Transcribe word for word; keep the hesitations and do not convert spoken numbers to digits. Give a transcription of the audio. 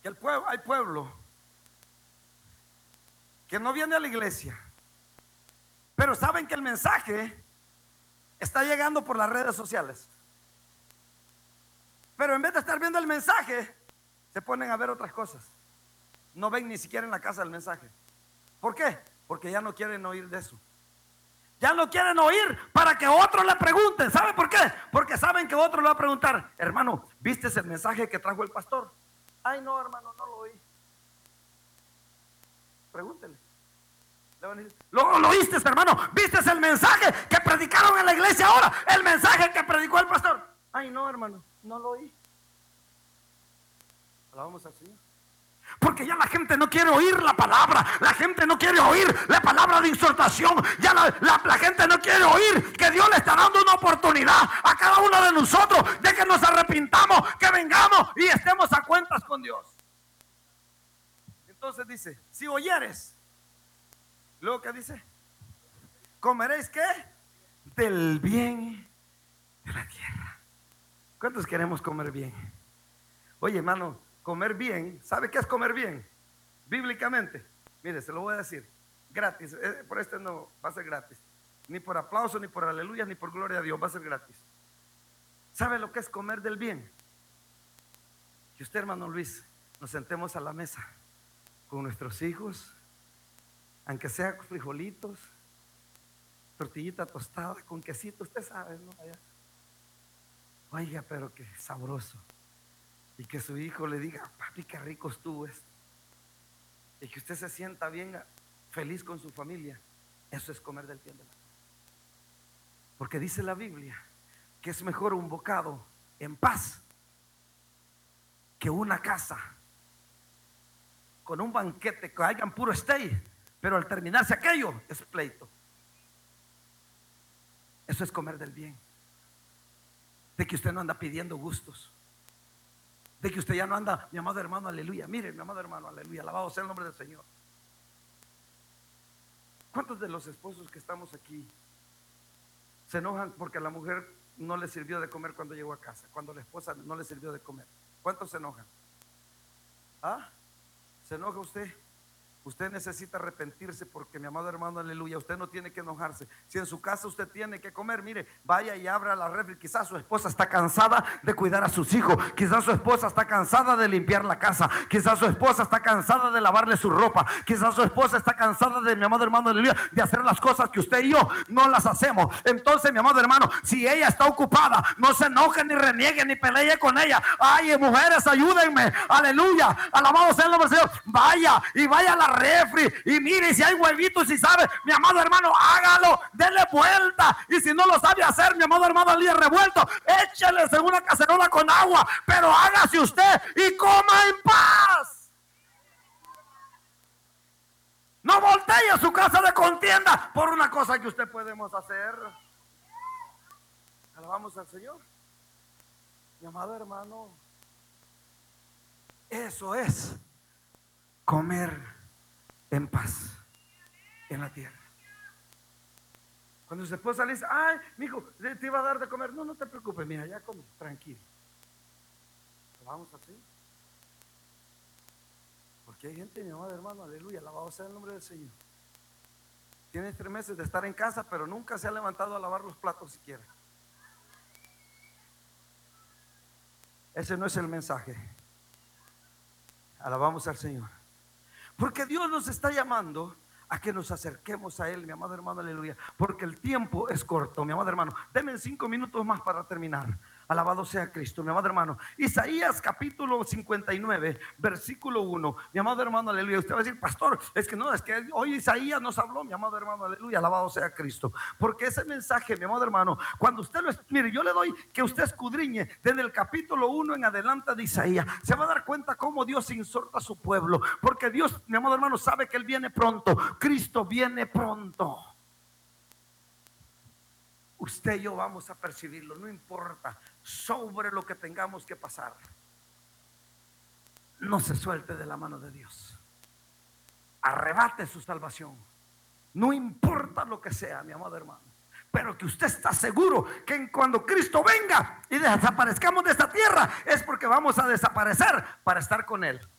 que el pueblo, hay pueblo que no viene a la iglesia, pero saben que el mensaje está llegando por las redes sociales. Pero en vez de estar viendo el mensaje, se ponen a ver otras cosas. No ven ni siquiera en la casa el mensaje. ¿Por qué? Porque ya no quieren oír de eso. Ya no quieren oír para que otros le pregunten. ¿Sabe por qué? Porque saben que otro le va a preguntar: hermano, ¿viste el mensaje que trajo el pastor? Ay, no, hermano, no lo oí. Pregúntele. Le van a decir: ¿Lo, lo oíste, hermano? ¿Viste el mensaje que predicaron en la iglesia ahora? El mensaje que predicó el pastor. Ay, no, hermano, no lo oí. Alabamos al Señor. Porque ya la gente no quiere oír la palabra. La gente no quiere oír la palabra de exhortación. Ya la, la, la gente no quiere oír que Dios le está dando una oportunidad a cada uno de nosotros de que nos arrepintamos, que vengamos y estemos a cuentas con Dios. Entonces dice: si oyeres, luego que dice, comeréis ¿qué? Del bien de la tierra. ¿Cuántos queremos comer bien? Oye, hermano, comer bien, ¿sabe qué es comer bien? Bíblicamente, mire, se lo voy a decir, gratis, eh, por este no va a ser gratis, ni por aplauso, ni por aleluya, ni por gloria a Dios, va a ser gratis. ¿Sabe lo que es comer del bien? Que usted, hermano Luis, nos sentemos a la mesa con nuestros hijos, aunque sea frijolitos, tortillita tostada con quesito, usted sabe, ¿no? Allá. Oiga, pero qué sabroso. Y que su hijo le diga: papi, qué rico estuvo esto. Y que usted se sienta bien feliz con su familia. Eso es comer del bien de la tierra. Porque dice la Biblia que es mejor un bocado en paz que una casa con un banquete que hagan puro stay, pero al terminarse aquello es pleito. Eso es comer del bien. De que usted no anda pidiendo gustos, de que usted ya no anda: mi amado hermano, aleluya, mire, mi amado hermano, aleluya, alabado sea el nombre del Señor. ¿Cuántos de los esposos que estamos aquí se enojan porque a la mujer no le sirvió de comer cuando llegó a casa, cuando la esposa no le sirvió de comer? ¿Cuántos se enojan? ¿Ah? ¿Se enoja usted? Usted necesita arrepentirse, porque, mi amado hermano, aleluya, usted no tiene que enojarse. Si en su casa usted tiene que comer, mire, vaya y abra la refri. Quizás su esposa está cansada de cuidar a sus hijos, quizás su esposa está cansada de limpiar la casa, quizás su esposa está cansada de lavarle su ropa, quizás su esposa está cansada de, mi amado hermano, aleluya, de hacer las cosas que usted y yo no las hacemos. Entonces, mi amado hermano, si ella está ocupada, no se enoje, ni reniegue, ni pelee con ella. Ay, mujeres, ayúdenme, aleluya, alabado sea el nombre del Señor. Vaya y vaya a la refri y mire, si hay huevitos, si sabe, mi amado hermano, hágalo, dele vuelta. Y si no lo sabe hacer, mi amado hermano, al día revuelto, échale en una cacerola con agua, pero hágase usted y coma en paz. No voltee a su casa de contienda por una cosa que usted podemos hacer. Alabamos al Señor. Mi amado hermano, eso es comer en paz en la tierra. Cuando su esposa le dice: ay, mijo, te iba a dar de comer. No, no te preocupes, mira, ya come, tranquilo. Vamos así. Porque hay gente, mi amado hermano, aleluya, alabado sea el nombre del Señor, tiene tres meses de estar en casa, pero nunca se ha levantado a lavar los platos siquiera. Ese no es el mensaje. Alabamos al Señor. Porque Dios nos está llamando a que nos acerquemos a Él, mi amado hermano, aleluya. Porque el tiempo es corto, mi amado hermano. Denme cinco minutos más para terminar. Alabado sea Cristo, mi amado hermano. Isaías capítulo cincuenta y nueve, versículo uno. Mi amado hermano, aleluya. Usted va a decir: pastor, es que no, es que hoy Isaías nos habló, mi amado hermano, aleluya. Alabado sea Cristo. Porque ese mensaje, mi amado hermano, cuando usted lo, mire, yo le doy que usted escudriñe desde el capítulo uno en adelante de Isaías, se va a dar cuenta cómo Dios exhorta a su pueblo. Porque Dios, mi amado hermano, sabe que Él viene pronto. Cristo viene pronto. Usted y yo vamos a percibirlo, no importa sobre lo que tengamos que pasar. No se suelte de la mano de Dios. Arrebate su salvación. No importa lo que sea, mi amado hermano, pero que usted está seguro que cuando Cristo venga y desaparezcamos de esta tierra, es porque vamos a desaparecer para estar con Él.